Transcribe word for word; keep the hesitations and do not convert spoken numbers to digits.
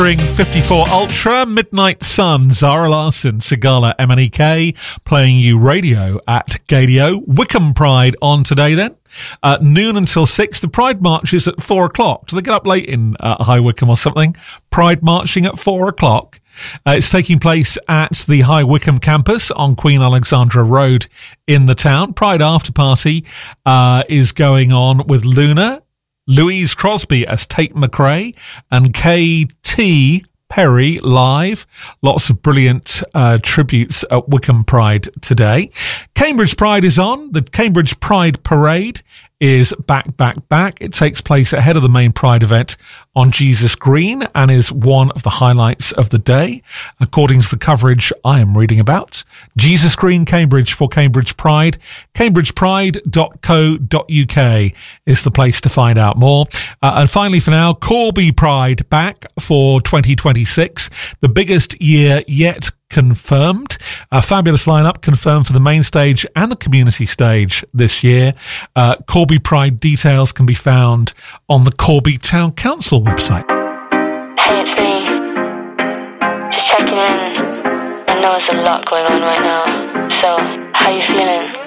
fifty-four Ultra, Midnight Sun, Zara Larsson, Sigala, M N E K, playing you radio at Gadio. Wickham Pride on today then. Uh, noon until six. The Pride March is at four o'clock. Do they get up late in uh, High Wycombe or something? Pride marching at four o'clock. Uh, it's taking place at the High Wycombe campus on Queen Alexandra Road in the town. Pride After Party uh, is going on with Luna, Louise Crosby as Tate McRae, and K T Perry live. Lots of brilliant uh, tributes at Wickham Pride today. Cambridge Pride is on. The Cambridge Pride Parade is back, back, back. It takes place ahead of the main Pride event on Jesus Green and is one of the highlights of the day, according to the coverage I am reading about. Jesus Green, Cambridge for Cambridge Pride. cambridge pride dot co dot uk is the place to find out more. Uh, and finally for now, Corby Pride back for twenty twenty-six, the biggest year yet confirmed. A fabulous lineup confirmed for the main stage and the community stage this year. Uh, Corby Pride details can be found on the Corby Town Council website. Hey, it's me. Just checking in. I know there's a lot going on right now. So, how you feeling?